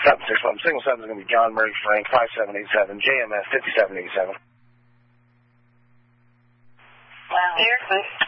761. Single 7 is going to be John Murray Frank, 5787, JMS 5787. Wow. Here.